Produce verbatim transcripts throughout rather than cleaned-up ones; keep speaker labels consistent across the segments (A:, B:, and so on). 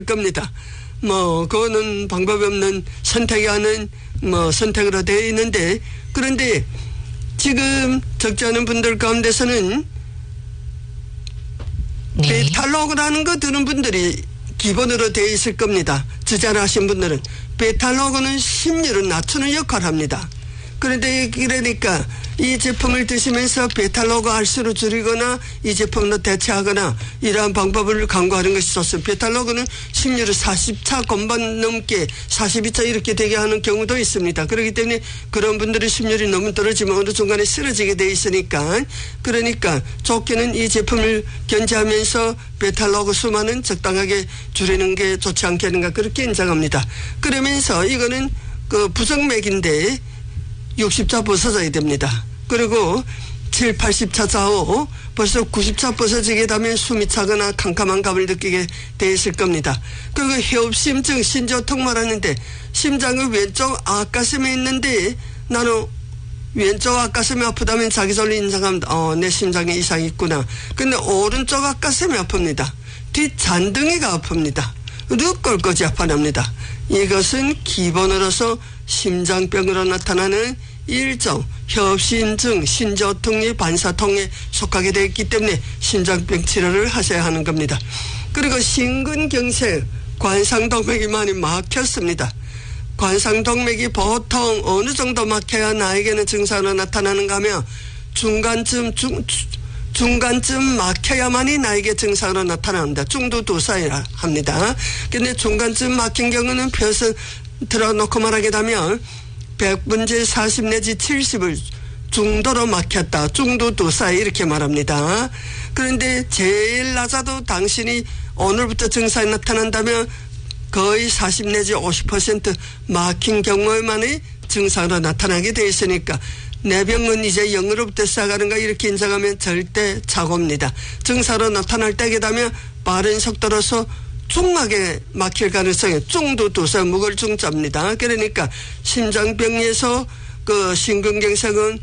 A: 겁니다. 뭐 그거는 방법이 없는 선택이 하는 뭐 선택으로 되어 있는데, 그런데 지금 적지 않은 분들 가운데서는 네. 베탈로그라는 거 들은 분들이 기본으로 되어 있을 겁니다. 주자를 하신 분들은 베탈로그는 심리를 낮추는 역할을 합니다. 그런데 그러니까 이 제품을 드시면서 베탈로그 알수를 줄이거나 이 제품으로 대체하거나 이러한 방법을 강구하는 것이 좋습니다. 베탈로그는 심리를 사십 차 건반 넘게 사십이 차 이렇게 되게 하는 경우도 있습니다. 그렇기 때문에 그런 분들의 심리율이 너무 떨어지면 어느 순간에 쓰러지게 돼 있으니까, 그러니까 좋게는 이 제품을 견제하면서 베탈로그 수만은 적당하게 줄이는 게 좋지 않겠는가, 그렇게 인정합니다. 그러면서 이거는 그 부정맥인데 육십 차 벗어져야 됩니다. 그리고 칠, 팔십 차 좌우 벌써 구십 차 벗어지게 되면 숨이 차거나 캄캄한 감을 느끼게 돼 있을 겁니다. 그리고 협심증, 신조통 말하는데 심장의 왼쪽 앞가슴에 있는데 나는 왼쪽 앞가슴이 아프다면 자기절로 인정합니다. 어, 내 심장에 이상이 있구나. 근데 오른쪽 앞가슴이 아픕니다. 뒷잔등이가 아픕니다. 늑골까지 아파납니다. 이것은 기본으로서 심장병으로 나타나는 일종 협심증, 신조통의 반사통에 속하게 되어 있기 때문에 심장병 치료를 하셔야 하는 겁니다. 그리고 심근경색, 관상동맥이 많이 막혔습니다. 관상동맥이 보통 어느 정도 막혀야 나에게는 증상으로 나타나는가 하면 중간쯤 중, 중간쯤 막혀야만이 나에게 증상으로 나타납니다. 중도도사이라 합니다. 근데 중간쯤 막힌 경우는 벼슬 들어놓고 말하게 되면 백 분의 사십 내지 칠십을 중도로 막혔다. 중도도사이 이렇게 말합니다. 그런데 제일 낮아도 당신이 오늘부터 증상이 나타난다면 거의 사십 내지 오십 퍼센트 막힌 경우에만의 증상으로 나타나게 되어 있으니까 내 병은 이제 영으로부터 시작하는가 이렇게 인정하면 절대 착오입니다. 증상으로 나타날 때게 되면 빠른 속도로서 중하게 막힐 가능성이 중도도사 묵을 중자입니다. 그러니까 심장병에서 그 심근경색은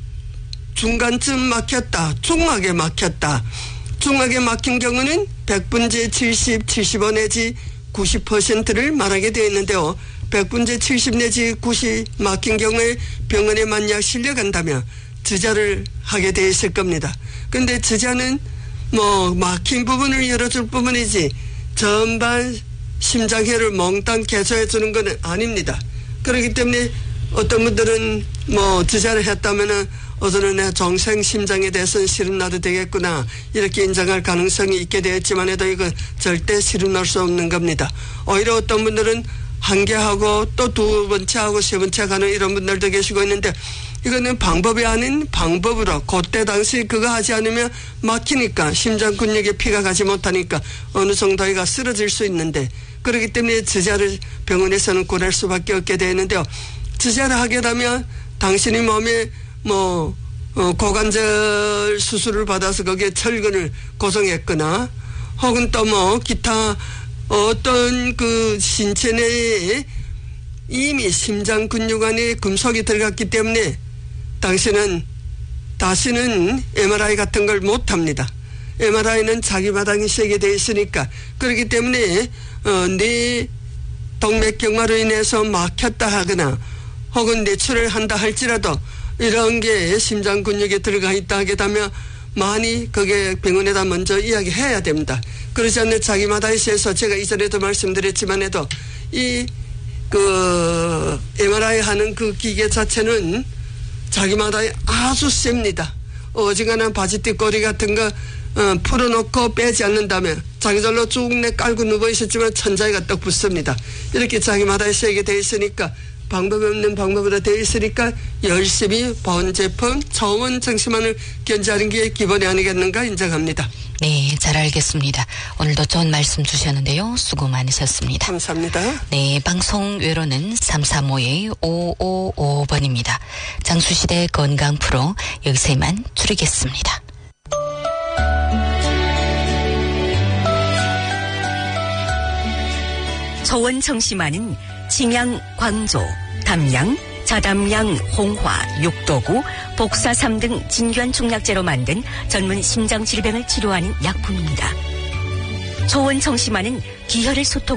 A: 중간쯤 막혔다, 중하게 막혔다. 중하게 막힌 경우는 백 분의 칠십, 칠십오 내지 구십 퍼센트를 말하게 되어 있는데요. 백 분의 칠십 내지 구십 막힌 경우에 병원에 만약 실려간다면 주자를 하게 되어 있을 겁니다. 근데 주자는 뭐 막힌 부분을 열어줄 부분이지 전반 심장혈을 몽땅 개조해 주는 것은 아닙니다. 그렇기 때문에 어떤 분들은 뭐 주자를 했다면은 어제는 내 정생 심장에 대해서는 실은 나도 되겠구나 이렇게 인정할 가능성이 있게 되었지만 해도 이건 절대 실은 할 수 없는 겁니다. 오히려 어떤 분들은 한 개 하고 또 두 번째 하고 세 번째 가는 이런 분들도 계시고 있는데, 이거는 방법이 아닌 방법으로 그때 당시 그거 하지 않으면 막히니까 심장 근육에 피가 가지 못하니까 어느 정도가 쓰러질 수 있는데, 그렇기 때문에 주자를 병원에서는 권할 수밖에 없게 되는데요. 주자를 하게 되면 당신이 몸에 뭐 어, 고관절 수술을 받아서 거기에 철근을 고정했거나 혹은 또 뭐 기타 어떤 그 신체 내에 이미 심장 근육 안에 금속이 들어갔기 때문에 당신은 다시는 엠알아이 같은 걸 못합니다. 엠알아이는 자기 마당이 세게 되어 있으니까. 그렇기 때문에 어, 네 동맥경화로 인해서 막혔다 하거나 혹은 내출을 한다 할지라도 이런 게 심장 근육에 들어가 있다 하게 되면 많이 그게 병원에다 먼저 이야기해야 됩니다. 그렇지 않는 자기 마다에서 제가 이전에도 말씀드렸지만 해도 이 그 엠알아이 하는 그 기계 자체는 자기마다 아주 셉니다. 어지간한 바지띠 꼬리 같은 거 어, 풀어놓고 빼지 않는다면 자기절로 쭉 내 깔고 누워 있었지만 천장에가 떡 붙습니다. 이렇게 자기마다 세게 돼 있으니까 방법이 없는 방법으로 되어 있으니까 열심히 본 제품 저온 정신만을 견제하는 게 기본이 아니겠는가 인정합니다.
B: 네, 잘 알겠습니다. 오늘도 좋은 말씀 주셨는데요. 수고 많으셨습니다.
A: 감사합니다.
B: 네, 방송 외로는 삼삼오 오오오오 번입니다. 장수시대 건강 프로 여기서 이만 줄이겠습니다.
C: 저온 청심환은 징양, 광조, 담양, 자담양, 홍화, 육도구, 복사삼 등 진귀한 중약재로 만든 전문 심장질병을 치료하는 약품입니다. 조원 청심환은 기혈을 소통